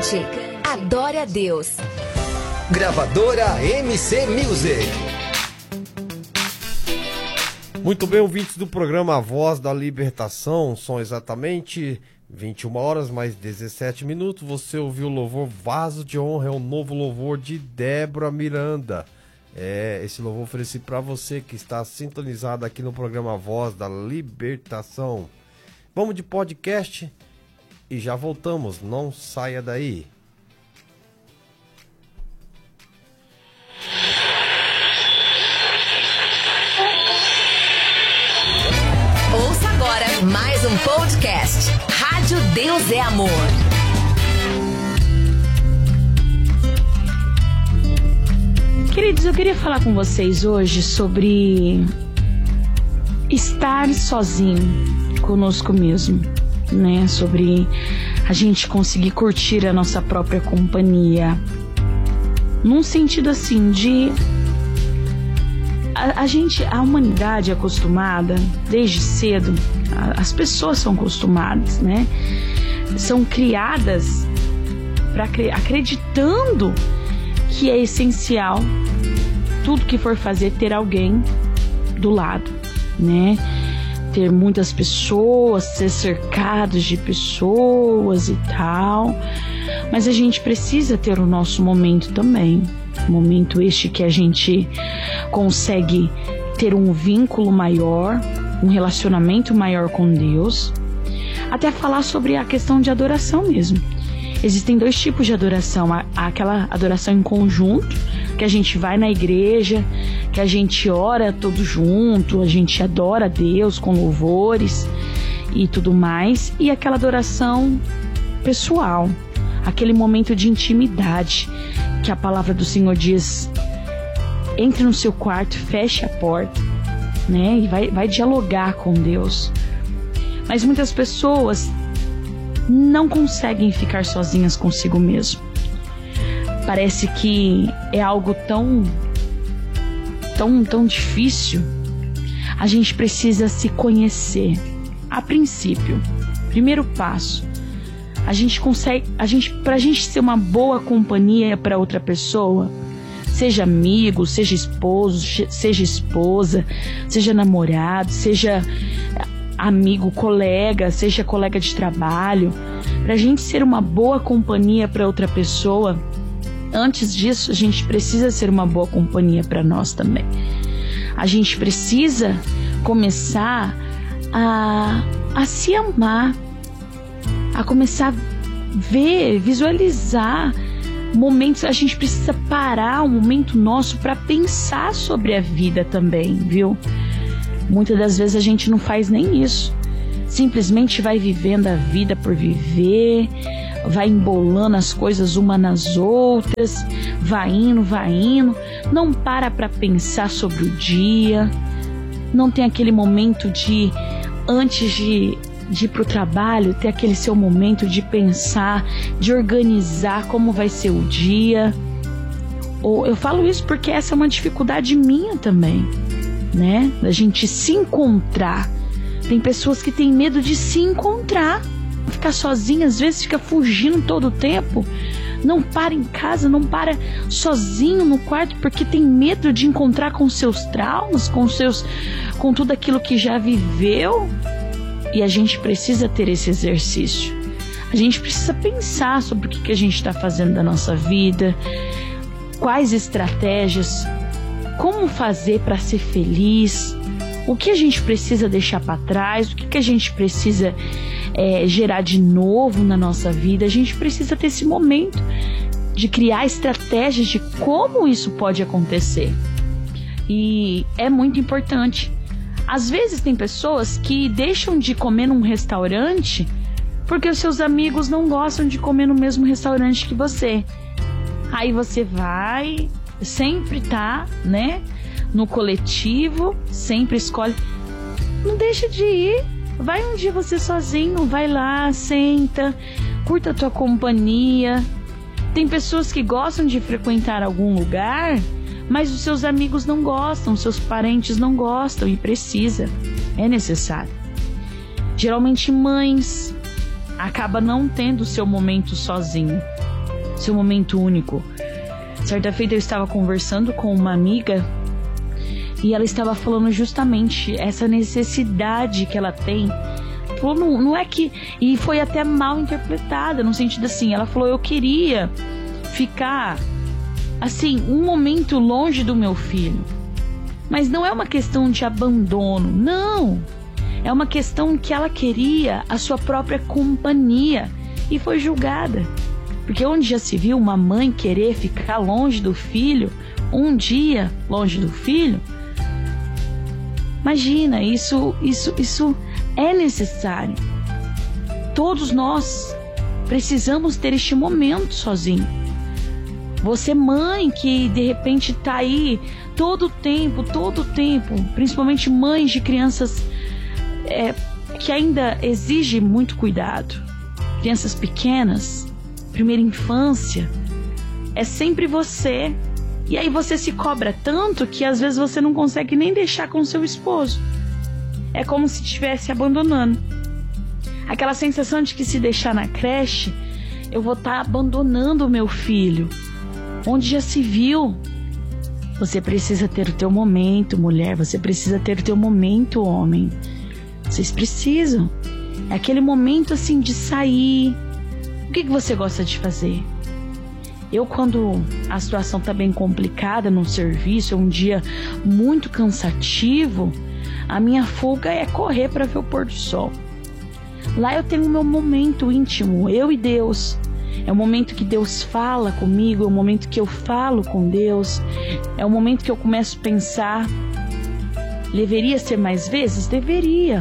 Cante, adore a Deus. Gravadora MC Music. Muito bem, ouvintes do programa A Voz da Libertação, são exatamente 21 horas mais 17 minutos. Você ouviu o louvor Vaso de Honra, é o novo louvor de Débora Miranda. Esse louvor ofereci para você que está sintonizado aqui no programa A Voz da Libertação. Vamos de podcast e já voltamos, não saia daí. Ouça agora mais um podcast. Rádio Deus é Amor. Queridos, eu queria falar com vocês hoje sobre estar sozinho conosco mesmo, né? Sobre a gente conseguir curtir a nossa própria companhia. Num sentido assim de... A humanidade é acostumada, desde cedo, as pessoas são acostumadas, né? São criadas acreditando que é essencial, tudo que for fazer, ter alguém do lado, né? Ter muitas pessoas, ser cercados de pessoas e tal. Mas a gente precisa ter o nosso momento também. Momento este que a gente consegue ter um vínculo maior, um relacionamento maior com Deus. Até falar sobre a questão de adoração mesmo. Existem dois tipos de adoração. Aquela adoração em conjunto, que a gente vai na igreja, que a gente ora todo junto, a gente adora a Deus com louvores e tudo mais. E aquela adoração pessoal, aquele momento de intimidade, que a palavra do Senhor diz: entre no seu quarto, feche a porta, né? E vai dialogar com Deus. Mas muitas pessoas não conseguem ficar sozinhas consigo mesmo. Parece que é algo tão difícil. A gente precisa se conhecer. A princípio, primeiro passo, pra gente ser uma boa companhia para outra pessoa, seja amigo, seja esposo, seja esposa, seja namorado, seja amigo, colega, seja colega de trabalho, pra gente ser uma boa companhia para outra pessoa, antes disso a gente precisa ser uma boa companhia para nós também. A gente precisa começar a se amar, a começar a ver, visualizar momentos. A gente precisa parar um momento nosso para pensar sobre a vida também, viu? Muitas das vezes a gente não faz nem isso. Simplesmente vai vivendo a vida por viver, vai embolando as coisas uma nas outras, vai indo, não para pensar sobre o dia, não tem aquele momento de, antes de ir para o trabalho, ter aquele seu momento de pensar, de organizar como vai ser o dia. Ou eu falo isso porque essa é uma dificuldade minha também, né? Da gente se encontrar. Tem pessoas que têm medo de se encontrar, ficar sozinha, às vezes fica fugindo todo o tempo, não para em casa, não para sozinho no quarto porque tem medo de encontrar com seus traumas, com tudo aquilo que já viveu. E a gente precisa ter esse exercício. A gente precisa pensar sobre o que a gente está fazendo da nossa vida, quais estratégias, como fazer para ser feliz, o que a gente precisa deixar para trás, o que a gente precisa gerar de novo na nossa vida. A gente precisa ter esse momento de criar estratégias de como isso pode acontecer. E é muito importante. Às vezes tem pessoas que deixam de comer num restaurante porque os seus amigos não gostam de comer no mesmo restaurante que você. Aí você vai, sempre tá, né, no coletivo, sempre escolhe. Não deixa de ir. Vai um dia você sozinho, vai lá, senta, curta a tua companhia. Tem pessoas que gostam de frequentar algum lugar, mas os seus amigos não gostam, seus parentes não gostam, e precisa, é necessário. Geralmente mães acaba não tendo o seu momento sozinho, seu momento único. Certa feita eu estava conversando com uma amiga e ela estava falando justamente essa necessidade que ela tem. Falou, não é que... E foi até mal interpretada, no sentido assim, ela falou, eu queria ficar, assim, um momento longe do meu filho. Mas não é uma questão de abandono, não. É uma questão que ela queria a sua própria companhia e foi julgada. Porque onde já se viu uma mãe querer ficar longe do filho, um dia longe do filho? Imagina, isso é necessário. Todos nós precisamos ter este momento sozinho. Você, mãe, que de repente está aí todo o tempo, principalmente mães de crianças que ainda exigem muito cuidado, crianças pequenas, primeira infância, é sempre você. E aí você se cobra tanto que às vezes você não consegue nem deixar com seu esposo. É como se estivesse abandonando. Aquela sensação de que se deixar na creche, eu vou estar abandonando o meu filho. Onde já se viu? Você precisa ter o teu momento, mulher. Você precisa ter o teu momento, homem. Vocês precisam. É aquele momento assim de sair. O que você gosta de fazer? Eu, quando a situação está bem complicada no serviço, é um dia muito cansativo, a minha fuga é correr para ver o pôr do sol. Lá eu tenho o meu momento íntimo, eu e Deus. É o momento que Deus fala comigo, é o momento que eu falo com Deus, é o momento que eu começo a pensar, deveria ser mais vezes? Deveria.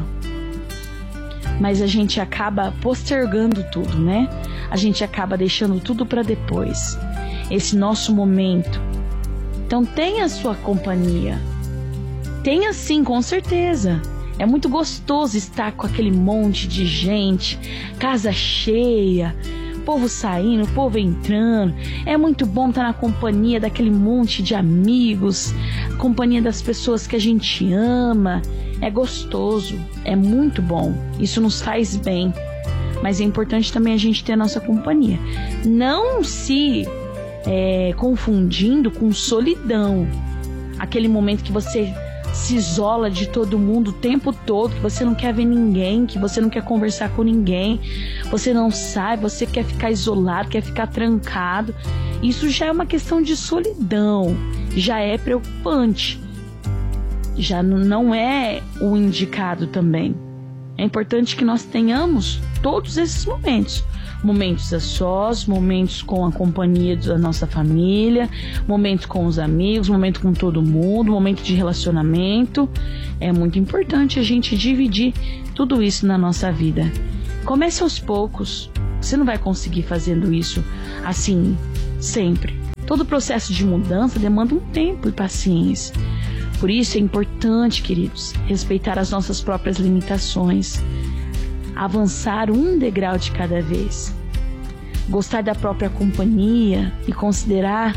Mas a gente acaba postergando tudo, né? A gente acaba deixando tudo para depois. Esse nosso momento. Então tenha a sua companhia. Tenha sim, com certeza. É muito gostoso estar com aquele monte de gente, casa cheia, povo saindo, povo entrando. É muito bom estar na companhia daquele monte de amigos, companhia das pessoas que a gente ama. É gostoso, é muito bom. Isso nos faz bem. Mas é importante também a gente ter a nossa companhia. Não se confundindo com solidão. Aquele momento que você se isola de todo mundo o tempo todo, que você não quer ver ninguém, que você não quer conversar com ninguém, você não sai, você quer ficar isolado, quer ficar trancado. Isso já é uma questão de solidão, já é preocupante, já não é o indicado também. É importante que nós tenhamos todos esses momentos. Momentos a sós, momentos com a companhia da nossa família, momentos com os amigos, momento com todo mundo, momento de relacionamento. É muito importante a gente dividir tudo isso na nossa vida. Comece aos poucos. Você não vai conseguir fazendo isso assim sempre. Todo processo de mudança demanda um tempo e paciência. Por isso é importante, queridos, respeitar as nossas próprias limitações. Avançar um degrau de cada vez. Gostar da própria companhia e considerar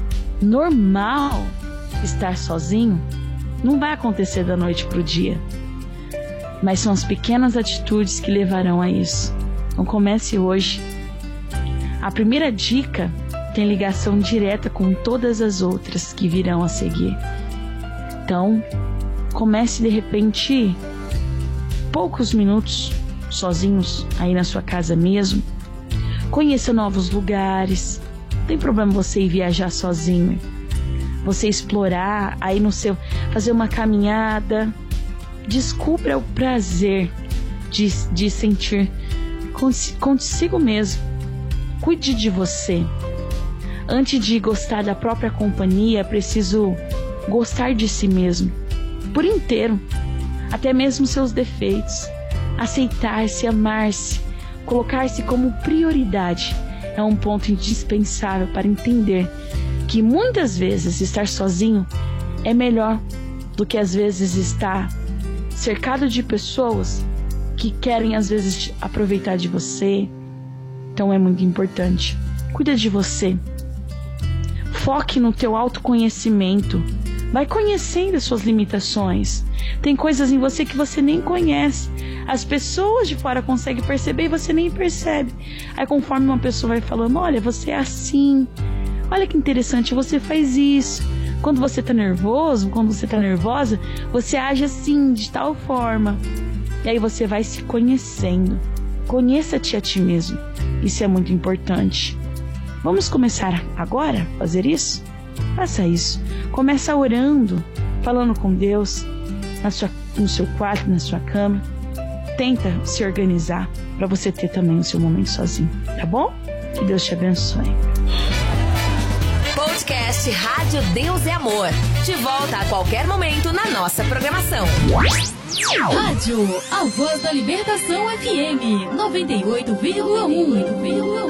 normal estar sozinho não vai acontecer da noite para o dia. Mas são as pequenas atitudes que levarão a isso. Então comece hoje. A primeira dica tem ligação direta com todas as outras que virão a seguir. Então, comece de repente poucos minutos sozinhos aí na sua casa mesmo. Conheça novos lugares. Não tem problema você ir viajar sozinho. Você explorar aí no seu, fazer uma caminhada. Descubra o prazer de sentir consigo mesmo. Cuide de você. Antes de gostar da própria companhia, é preciso gostar de si mesmo, por inteiro, até mesmo seus defeitos. Aceitar-se, amar-se, colocar-se como prioridade é um ponto indispensável para entender que muitas vezes estar sozinho é melhor do que às vezes estar cercado de pessoas que querem às vezes aproveitar de você. Então é muito importante. Cuida de você. Foque no teu autoconhecimento. Vai conhecendo as suas limitações. Tem coisas em você que você nem conhece. As pessoas de fora conseguem perceber e você nem percebe. Aí conforme uma pessoa vai falando, olha, você é assim. Olha que interessante, você faz isso. Quando você tá nervoso, quando você tá nervosa, você age assim, de tal forma. E aí você vai se conhecendo. Conheça-te a ti mesmo. Isso é muito importante. Vamos começar agora a fazer isso? Faça isso. Começa orando, falando com Deus, no seu quarto, na sua cama. Tenta se organizar para você ter também o seu momento sozinho, tá bom? Que Deus te abençoe. Podcast Rádio Deus é Amor. De volta a qualquer momento na nossa programação. Rádio A Voz da Libertação FM 98,1.